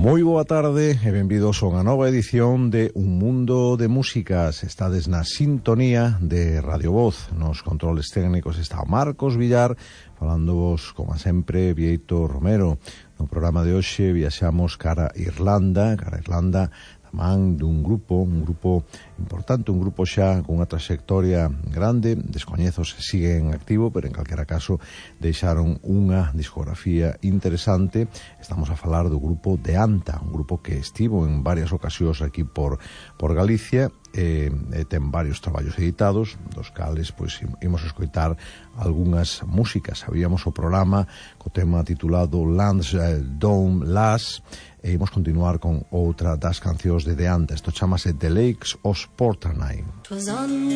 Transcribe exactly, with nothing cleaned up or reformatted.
Moi boa tarde e benvidos a unha nova edición de Un Mundo de Músicas. Estades na sintonía de Radio Voz. Nos controles técnicos está Marcos Villar, falándovos, como sempre, Vieito Romero. No programa de hoxe viaxamos cara a Irlanda, cara a Irlanda, man dun grupo, un grupo importante, un grupo xa con unha trayectoria grande, descoñezo se sigue en activo, pero en calquera caso deixaron unha discografía interesante. Estamos a falar do grupo de Anta, un grupo que estivo en varias ocasións aquí por, por Galicia, e, e ten varios traballos editados, dos cales pois imos escoitar algunhas músicas. Sabíamos o programa co tema titulado Lansdowne Lass, e imos continuar con outra das cancións de The Anta. Isto chamase The Lakes of Porternay.